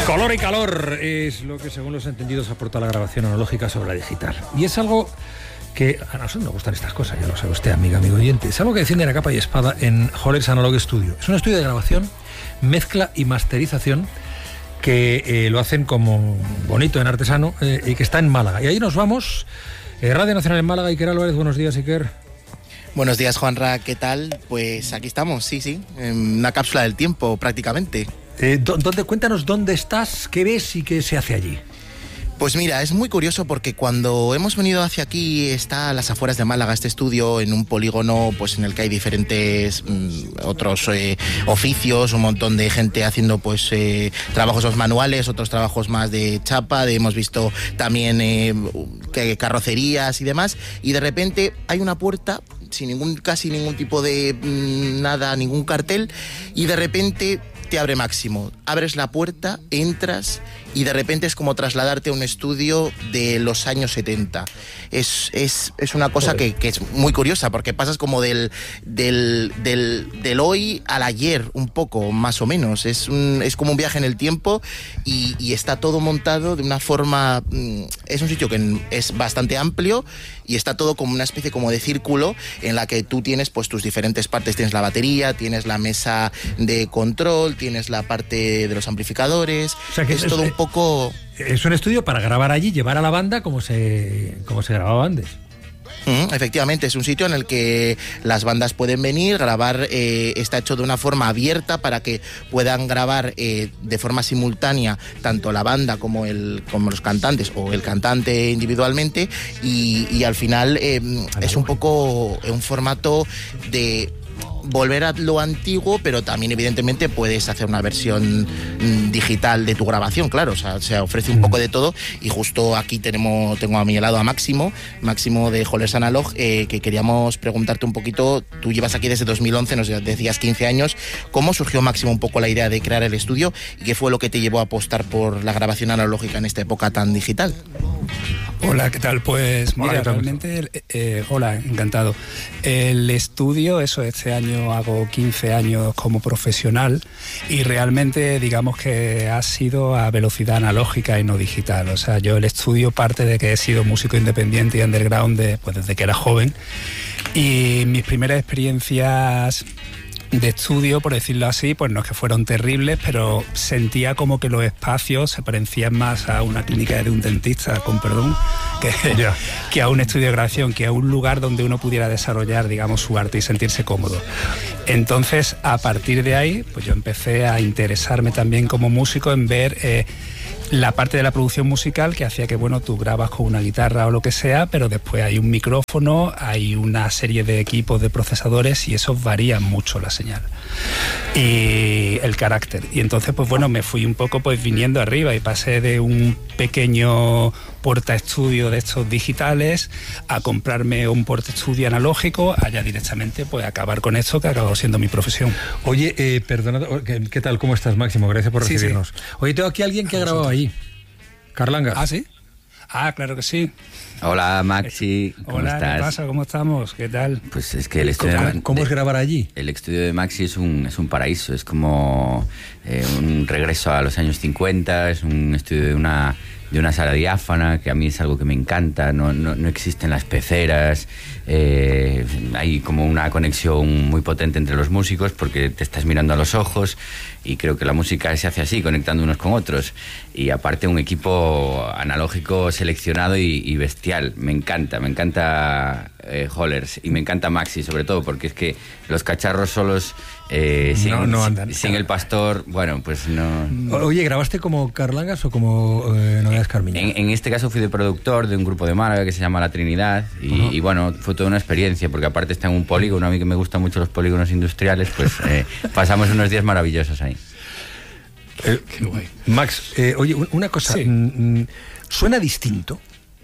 Color y calor es lo que, según los entendidos, aporta la grabación analógica sobre la digital. Y es algo que a nosotros nos gustan estas cosas, ya lo sabe usted, amigo oyente. Es algo que defiende a capa y espada en Hollers Analog Studio. Es un estudio de grabación, mezcla y masterización que lo hacen como bonito en artesano y que está en Málaga. Y ahí nos vamos. Radio Nacional en Málaga. Iker Álvarez, buenos días, Iker. Buenos días, Juanra, ¿qué tal? Pues aquí estamos, sí, en una cápsula del tiempo prácticamente. Cuéntanos dónde estás, qué ves y qué se hace allí. Pues mira, es muy curioso porque cuando hemos venido hacia aquí, está a las afueras de Málaga este estudio, en un polígono pues en el que hay diferentes otros oficios, un montón de gente haciendo pues trabajos más manuales, otros trabajos más de chapa, hemos visto también carrocerías y demás, y de repente hay una puerta sin casi ningún tipo de nada, ningún cartel, y de repente te abre Máximo, abres la puerta, entras y de repente es como trasladarte a un estudio de los años 70. Es una cosa que es muy curiosa, porque pasas como del hoy al ayer, un poco, más o menos. Es como un viaje en el tiempo y está todo montado de una forma... Es un sitio que es bastante amplio y está todo como una especie como de círculo en la que tú tienes pues tus diferentes partes. Tienes la batería, tienes la mesa de control, tienes la parte de los amplificadores. O sea que es todo un poco... Es un estudio para grabar allí, llevar a la banda como se grababa antes. Efectivamente, es un sitio en el que las bandas pueden venir, grabar, está hecho de una forma abierta para que puedan grabar de forma simultánea tanto la banda como los cantantes o el cantante individualmente y al final es un poco un formato de... volver a lo antiguo, pero también evidentemente puedes hacer una versión digital de tu grabación, claro, o sea, se ofrece un poco de todo y justo aquí tengo a mi lado a Máximo de Hollers Analog, que queríamos preguntarte un poquito, tú llevas aquí desde 2011, nos decías 15 años, ¿cómo surgió Máximo un poco la idea de crear el estudio y qué fue lo que te llevó a apostar por la grabación analógica en esta época tan digital? Hola, ¿qué tal? Pues mira, realmente, hola, encantado. El estudio, este año hago 15 años como profesional y realmente digamos que ha sido a velocidad analógica y no digital. O sea, yo el estudio parte de que he sido músico independiente y underground desde que era joven y mis primeras experiencias de estudio, por decirlo así, pues no es que fueron terribles, pero sentía como que los espacios se parecían más a una clínica de un dentista, con perdón, que a un estudio de grabación, que a un lugar donde uno pudiera desarrollar, digamos, su arte y sentirse cómodo. Entonces, a partir de ahí, pues yo empecé a interesarme también como músico en ver la parte de la producción musical que hacía que, bueno, tú grabas con una guitarra o lo que sea, pero después hay un micrófono, hay una serie de equipos de procesadores y eso varía mucho la señal y el carácter. Y entonces, pues bueno, me fui un poco pues viniendo arriba y pasé de un pequeño portaestudio de estos digitales a comprarme un portaestudio analógico, allá directamente pues acabar con esto que ha acabado siendo mi profesión. Oye, perdona, ¿qué tal? ¿Cómo estás, Máximo? Gracias por recibirnos. Sí. Oye, tengo aquí a alguien que ha grabado allí. Carlangas. ¿Ah, sí? Ah, claro que sí. Hola, Maxi, ¿cómo estás? ¿Qué pasa? ¿Cómo estamos? ¿Qué tal? Pues es que el estudio ¿Cómo es grabar allí? El estudio de Maxi es un paraíso, es como un regreso a los años 50, es un estudio de una sala diáfana, que a mí es algo que me encanta, no existen las peceras, hay como una conexión muy potente entre los músicos porque te estás mirando a los ojos y creo que la música se hace así, conectando unos con otros, y aparte un equipo analógico seleccionado y bestial. Me encanta Hollers y me encanta Maxi sobre todo porque es que los cacharros solos sin el pastor, bueno, pues no. Oye, ¿grabaste como Carlangas o como Novedades Carmiña? En este caso fui de productor de un grupo de Málaga que se llama La Trinidad y bueno, fue toda una experiencia porque aparte está en un polígono, a mí que me gustan mucho los polígonos industriales, pues pasamos unos días maravillosos ahí. Qué guay. Max, oye, una cosa, sí. ¿Suena distinto?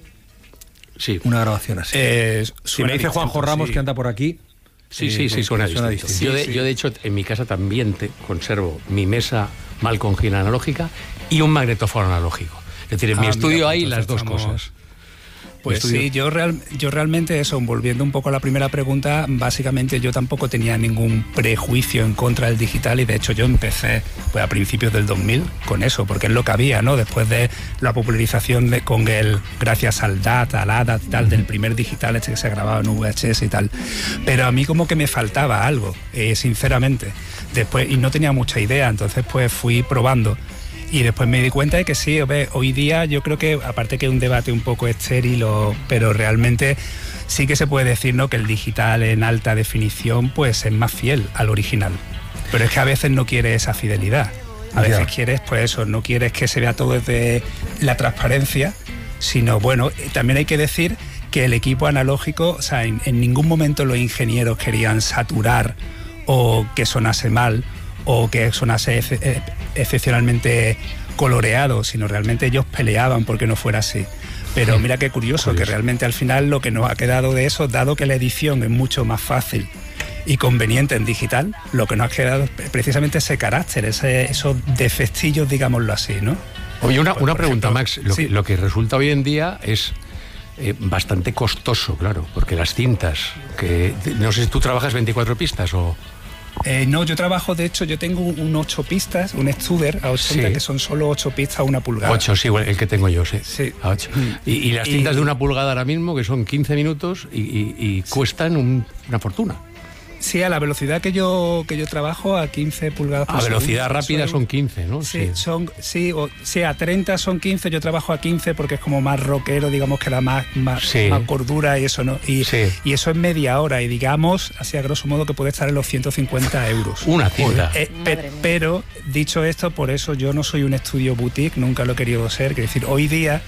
Sí. Una grabación así. Si me dice Juanjo Ramos, sí, que anda por aquí. Sí, suena distinto. Yo de hecho, en mi casa también conservo mi mesa Malcolm Hill analógica y un magnetófono analógico. Es decir, en mi estudio hay las dos cosas. Pues sí, yo realmente eso, volviendo un poco a la primera pregunta, básicamente yo tampoco tenía ningún prejuicio en contra del digital y de hecho yo empecé pues a principios del 2000 con eso, porque es lo que había, ¿no? Después de la popularización gracias al DAT, al ADAT y tal, del primer digital que se grababa en VHS y tal. Pero a mí como que me faltaba algo, sinceramente. Después, y no tenía mucha idea, entonces pues fui probando. Y después me di cuenta de que sí, hoy día yo creo que, aparte que es un debate un poco estéril, pero realmente sí que se puede decir, ¿no?, que el digital en alta definición pues es más fiel al original. Pero es que a veces no quieres esa fidelidad. A veces quieres, pues eso, no quieres que se vea todo desde la transparencia, sino, bueno, también hay que decir que el equipo analógico, o sea, en ningún momento los ingenieros querían saturar o que sonase mal o que sonase excepcionalmente coloreado, sino realmente ellos peleaban porque no fuera así. Pero mira qué curioso, que realmente al final lo que nos ha quedado de eso, dado que la edición es mucho más fácil y conveniente en digital, lo que nos ha quedado es precisamente ese carácter, esos defectillos, digámoslo así, ¿no? Oye, una pregunta, Max. Lo que resulta hoy en día es bastante costoso, claro, porque las cintas, que no sé si tú trabajas 24 pistas o... No, yo trabajo, de hecho, yo tengo un 8 pistas, un Studer a 80, que son solo 8 pistas a 1 pulgada. 8, sí, el que tengo yo, sí. A 8. Y las cintas de 1 pulgada ahora mismo, que son 15 minutos y cuestan una fortuna. Sí, a la velocidad que yo trabajo, a 15 pulgadas por segundo. A velocidad rápida son 15, ¿no? Sí, a 30 son 15, yo trabajo a 15 porque es como más rockero, digamos que da más cordura y eso, ¿no? Y eso es media hora y digamos, así a grosso modo, que puede estar en los 150 euros. Una cinta. Pero, dicho esto, por eso yo no soy un estudio boutique, nunca lo he querido ser, quiero decir, hoy día...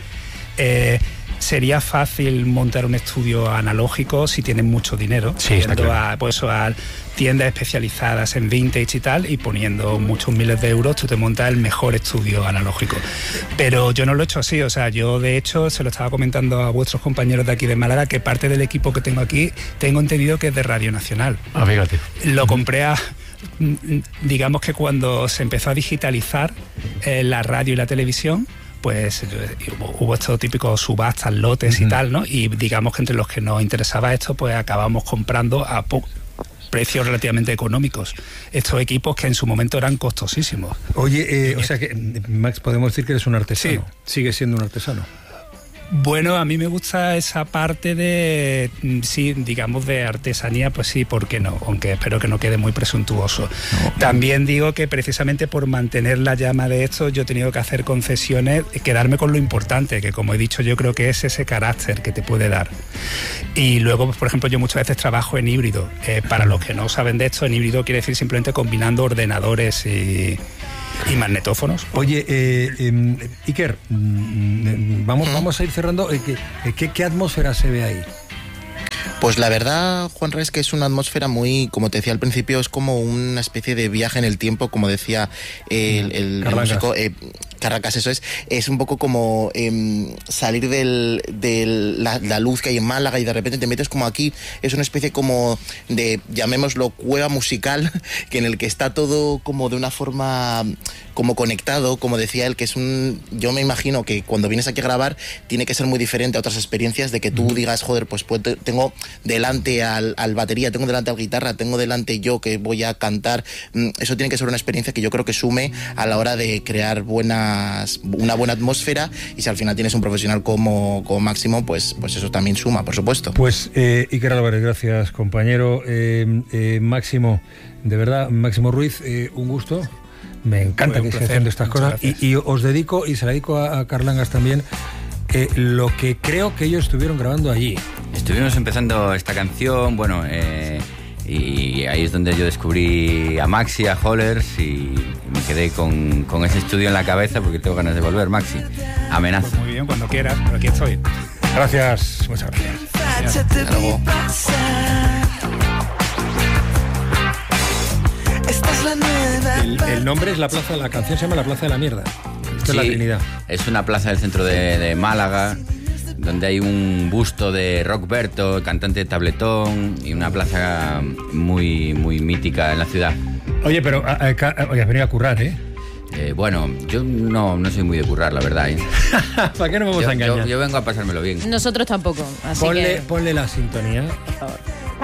sería fácil montar un estudio analógico si tienes mucho dinero, yendo a tiendas especializadas en vintage y tal, y poniendo muchos miles de euros tú te montas el mejor estudio analógico. Pero yo no lo he hecho así, o sea, yo de hecho se lo estaba comentando a vuestros compañeros de aquí de Málaga, que parte del equipo que tengo aquí tengo entendido que es de Radio Nacional. Fíjate. Lo compré digamos que cuando se empezó a digitalizar la radio y la televisión, pues hubo estos típicos subastas, lotes y tal, ¿no? Y digamos que entre los que nos interesaba esto, pues acabamos comprando a precios relativamente económicos estos equipos que en su momento eran costosísimos. Oye, o sea que, Max, podemos decir que eres un artesano. Sí. Sigues siendo un artesano. Bueno, a mí me gusta esa parte de, sí, digamos, de artesanía, pues sí, ¿por qué no? Aunque espero que no quede muy presuntuoso. No. También digo que precisamente por mantener la llama de esto, yo he tenido que hacer concesiones, quedarme con lo importante, que como he dicho, yo creo que es ese carácter que te puede dar. Y luego, pues, por ejemplo, yo muchas veces trabajo en híbrido. Para los que no saben de esto, en híbrido quiere decir simplemente combinando ordenadores y magnetófonos. Oye, Iker, vamos a ir cerrando. ¿Qué atmósfera se ve ahí? Pues la verdad, Juanra, es que es una atmósfera muy, como te decía al principio, es como una especie de viaje en el tiempo, como decía el músico Carracas, eso es un poco como salir de la luz que hay en Málaga y de repente te metes como aquí, es una especie como de, llamémoslo, cueva musical, que en el que está todo como de una forma como conectado, como decía él, que es yo me imagino que cuando vienes aquí a grabar tiene que ser muy diferente a otras experiencias, de que tú digas, joder, pues tengo delante al batería, tengo delante al guitarra, tengo delante yo que voy a cantar. Eso tiene que ser una experiencia que yo creo que sume a la hora de crear una buena atmósfera, y si al final tienes un profesional como Máximo, pues eso también suma, por supuesto. Pues Iker Álvarez, gracias, compañero. Máximo, de verdad, Máximo Ruiz, un gusto. Me encanta que esté haciendo estas cosas y os dedico, y se la dedico a Carlangas también, lo que creo que ellos estuvieron grabando allí. Estuvimos empezando esta canción, bueno, y ahí es donde yo descubrí a Maxi, a Hollers, y me quedé con ese estudio en la cabeza porque tengo ganas de volver. Maxi, amenaza. Pues muy bien, cuando quieras, por aquí estoy. Gracias, muchas gracias. Hasta luego. El nombre es la plaza, la canción se llama La Plaza de la Mierda. Esto es la Trinidad. Es una plaza del centro de Málaga, donde hay un busto de Rockberto, cantante de tabletón, y una plaza muy, muy mítica en la ciudad. Oye, pero has venido a currar, ¿eh? Bueno, yo no soy muy de currar, la verdad. ¿Para qué nos vamos a engañar? Yo vengo a pasármelo bien. Nosotros tampoco, así que... Ponle la sintonía. Por favor.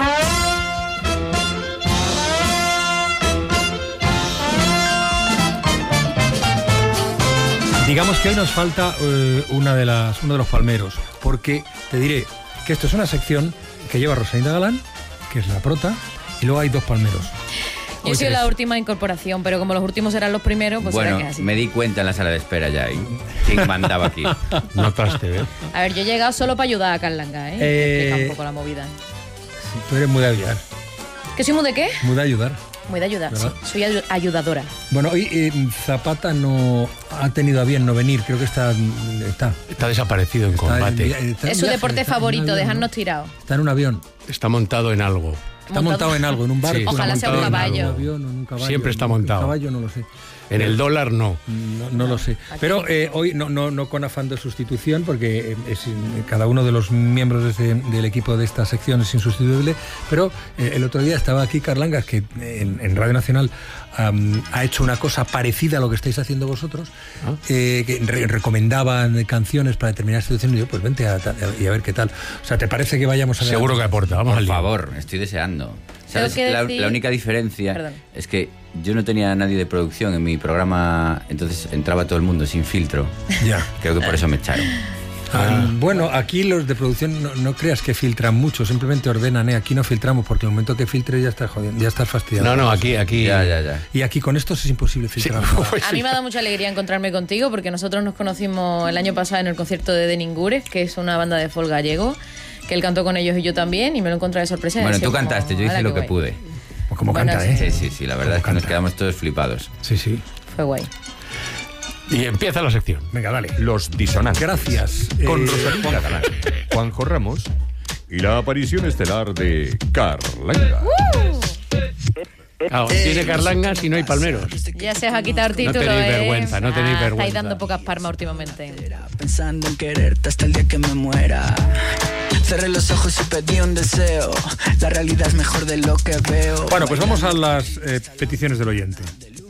Digamos que hoy nos falta uno de los palmeros, porque te diré que esto es una sección que lleva Rosalinda Galán, que es la prota, y luego hay dos palmeros. Yo soy la última incorporación, pero como los últimos eran los primeros, pues bueno, será que así. Me di cuenta en la sala de espera ya. ¿Quién mandaba aquí? Notaste, ¿ves? A ver, yo he llegado solo para ayudar a Carlanga, explica un poco la movida. Sí, tú eres muy de ayudar. ¿Que soy muy de qué? Muy de ayudar. Muy de ayudar, ¿verdad? sí. Soy ayudadora. Bueno, hoy Zapata no ha tenido a bien no venir. Creo que está desaparecido en combate. Es su deporte favorito, dejarnos tirados. Está en un avión. Está montado en algo. Está montado en algo, en un barco. Sí, ojalá sea un caballo. Siempre está montado. Un caballo no lo sé. En el dólar no. No lo sé. Pero hoy no con afán de sustitución, porque cada uno de los miembros del equipo de esta sección es insustituible. Pero el otro día estaba aquí Carlangas, que en Radio Nacional ha hecho una cosa parecida a lo que estáis haciendo vosotros, que recomendaban canciones para determinadas situaciones. Y yo, pues vente y a ver qué tal. O sea, ¿te parece que vayamos a ver? Seguro que aporta. Vamos al lío. Por favor, estoy deseando. ¿Sabes? La única diferencia es que yo no tenía a nadie de producción en mi programa, entonces entraba todo el mundo sin filtro. Ya. Creo que por eso me echaron. Bueno, aquí los de producción no creas que filtran mucho, simplemente ordenan, aquí no filtramos, porque en el momento que filtres ya estás jodiendo, ya estás fastidiado. No, aquí. Ya. Y aquí con estos es imposible filtrar. Sí. A mí me ha dado mucha alegría encontrarme contigo, porque nosotros nos conocimos el año pasado en el concierto de Deningures, que es una banda de folk gallego, que él cantó con ellos y yo también, y me lo encontré de sorpresa. Bueno, tú cantaste, yo hice lo que pude. Pues como Bueno, canta, Sí, la verdad es que nos quedamos todos flipados. Sí. Fue guay. Y empieza la sección. Venga, dale. Los disonantes. Gracias. Con Rosalinda Galán, Juanjo Ramos y la aparición estelar de Carlanga. Claro, tiene Carlangas y no hay palmeros. Ya se os ha quitado el título. No tenéis vergüenza, no tenéis vergüenza. Estáis dando pocas palmas últimamente. Pensando en quererte hasta el día que me muera. Cerré los ojos y pedí un deseo. La realidad es mejor de lo que veo. Bueno, pues vamos a las peticiones del oyente.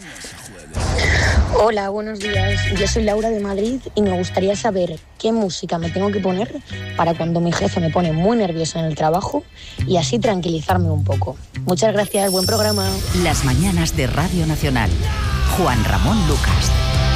Hola, buenos días. Yo soy Laura de Madrid y me gustaría saber qué música me tengo que poner para cuando mi jefe me pone muy nerviosa en el trabajo y así tranquilizarme un poco. Muchas gracias, buen programa. Las mañanas de Radio Nacional. Juan Ramón Lucas.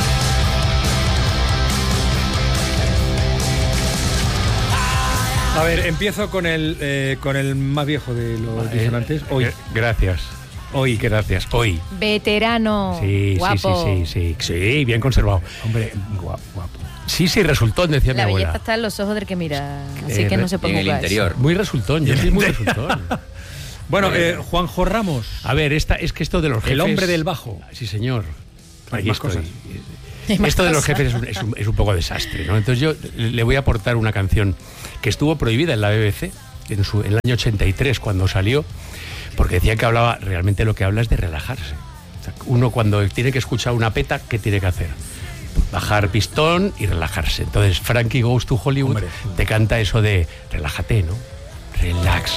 A ver, empiezo con el más viejo de los disonantes. Hoy. Gracias. Hoy. Veterano. Sí, guapo. Sí, bien conservado. Hombre, guapo. Sí, resultón, decía mi La abuela. belleza está en los ojos del que mira, así que no se ponga en el interior. Muy resultón, yo soy muy resultón. Bueno, Juanjo Ramos. A ver, es que esto de los jefes... El hombre del bajo. Sí, señor. Hay más cosas. Esto de los jefes es un poco desastre, ¿no? Entonces yo le voy a aportar una canción que estuvo prohibida en la BBC en el año 83 cuando salió, porque decía que hablaba, realmente lo que habla es de relajarse. O sea, uno cuando tiene que escuchar una peta, ¿qué tiene que hacer? Bajar pistón y relajarse. Entonces Frankie Goes to Hollywood te canta eso de relájate, ¿no? Relax.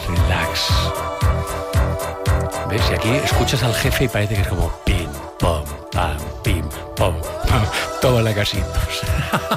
¿Ves? Y aquí escuchas al jefe y parece que es como pim, pom, pam, pim, pom, pam, todo en la casita.